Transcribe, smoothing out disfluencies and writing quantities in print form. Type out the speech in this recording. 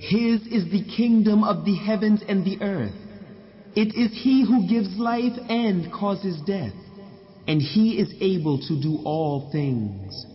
His is the kingdom of the heavens and the earth. It is He who gives life and causes death, and He is able to do all things.